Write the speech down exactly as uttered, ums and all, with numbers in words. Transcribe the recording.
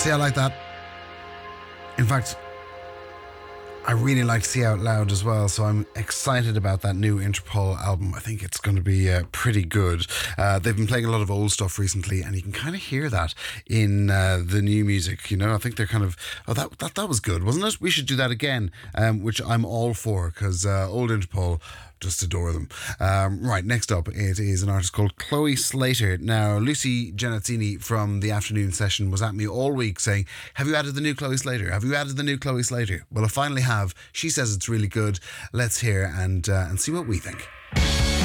See, I like that. In fact, I really like See Out Loud as well, so I'm excited about that new Interpol album. I think it's going to be uh, pretty good. Uh, they've been playing a lot of old stuff recently, and you can kind of hear that in uh, the new music. You know, I think they're kind of, oh, that that, that was good, wasn't it? We should do that again, um, which I'm all for, because uh, old Interpol, just adore them. Um, right, next up, it is an artist called Chloe Slater. Now, Lucy Genazzini from the afternoon session was at me all week saying, have you added the new Chloe Slater? Have you added the new Chloe Slater? Well, I finally have. She says it's really good. Let's hear and uh, and see what we think.